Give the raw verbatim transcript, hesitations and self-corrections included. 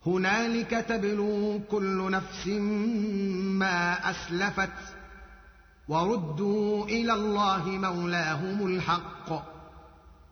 هنالك تبلو كل نفس ما أسلفت وردوا إلى الله مولاهم الحق